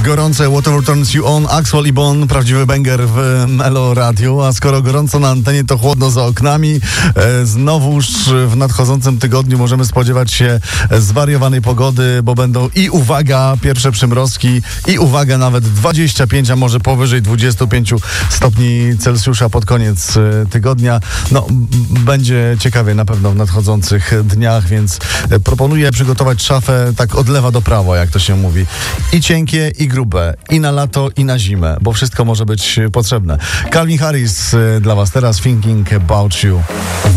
Gorące Whatever Turns You On, Axwell i Bon, prawdziwy banger w Melo Radio, a skoro gorąco na antenie, to chłodno za oknami. Znowuż w nadchodzącym tygodniu możemy spodziewać się zwariowanej pogody, bo będą i uwaga, pierwsze przymrozki i uwaga, nawet 25, a może powyżej 25 stopni Celsjusza pod koniec tygodnia. No, będzie ciekawie na pewno w nadchodzących dniach, więc proponuję przygotować szafę tak od lewa do prawa, jak to się mówi. I cienkie, i grube, i na lato, i na zimę, bo wszystko może być potrzebne. Calvin Harris dla was teraz, Thinking About You.